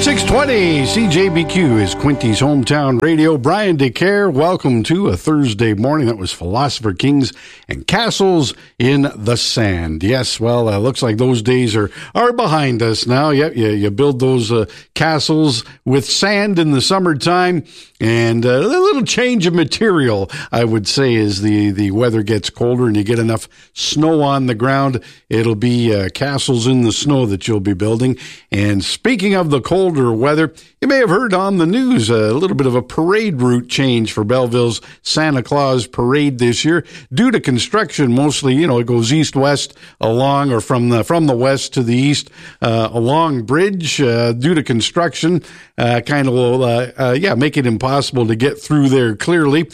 620 CJBQ is Quinty's hometown radio. Brian DeCare, welcome to a Thursday morning. That was Philosopher Kings and Castles in the Sand. Yes, well, looks like those days are behind us now. Yep, you build those castles with sand in the summertime, and a little change of material, I would say, as the weather gets colder and you get enough snow on the ground. It'll be castles in the snow that you'll be building. And speaking of the colder weather, you may have heard on the news a little bit of a parade route change for Belleville's Santa Claus Parade this year due to construction. Mostly, it goes east-west along, or from the west to the east along Bridge due to construction. Kind of will, make it impossible to get through there clearly.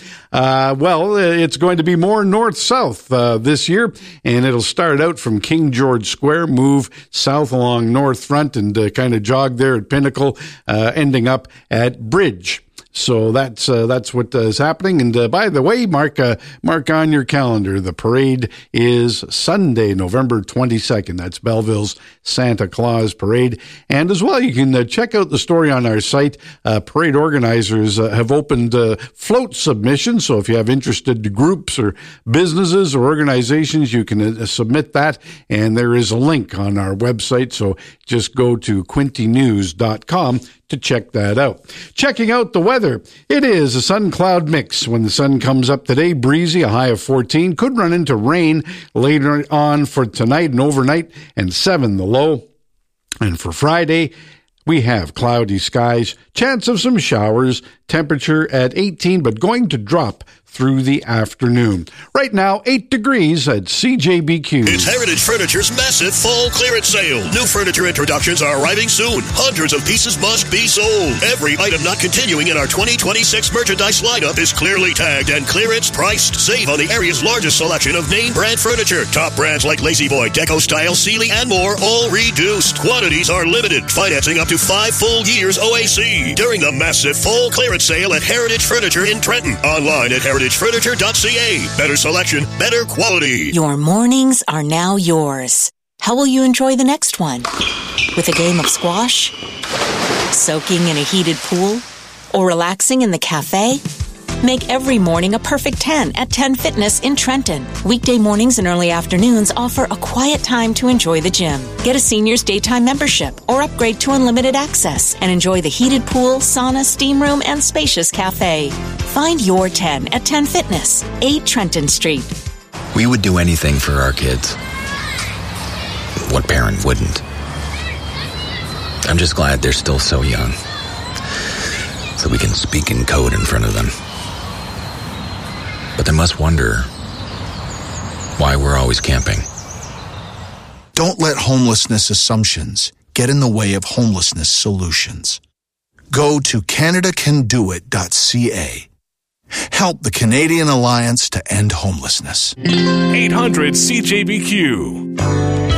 It's going to be more north-south this year, and it'll start out from King George Square, move south along North Front, and kind of jog there at Pinnacle, ending up at Bridge. So that's what is happening. And by the way, mark on your calendar. The parade is Sunday, November 22nd. That's Belleville's Santa Claus Parade. And as well, you can check out the story on our site. Parade organizers have opened float submissions. So if you have interested groups or businesses or organizations, you can submit that. And there is a link on our website. So just go to quintynews.com to check that out. Checking out the weather. It is a sun-cloud mix. When the sun comes up today, breezy, a high of 14. Could run into rain later on for tonight and overnight, and 7 the low. And for Friday, we have cloudy skies, chance of some showers, temperature at 18, but going to drop through the afternoon. Right now, 8 degrees at CJBQ. It's Heritage Furniture's massive fall clearance sale. New furniture introductions are arriving soon. Hundreds of pieces must be sold. Every item not continuing in our 2026 merchandise lineup is clearly tagged and clearance priced. Save on the area's largest selection of name brand furniture. Top brands like Lazy Boy, Deco Style, Sealy, and more, all reduced. Quantities are limited. Financing up to 5 full years OAC. During the massive fall clearance sale at Heritage Furniture in Trenton. Online at heritagefurniture.ca. Better selection, better quality. Your mornings are now yours. How will you enjoy the next one? With a game of squash? Soaking in a heated pool? Or relaxing in the cafe? Make every morning a perfect 10 at 10 Fitness in Trenton. Weekday mornings and early afternoons offer a quiet time to enjoy the gym. Get a senior's daytime membership or upgrade to unlimited access and enjoy the heated pool, sauna, steam room, and spacious cafe. Find your 10 at 10 Fitness, 8 Trenton Street. We would do anything for our kids. What parent wouldn't? I'm just glad they're still so young, so we can speak in code in front of them. But they must wonder why we're always camping. Don't let homelessness assumptions get in the way of homelessness solutions. Go to CanadaCanDoIt.ca. Help the Canadian Alliance to End Homelessness. 800 CJBQ.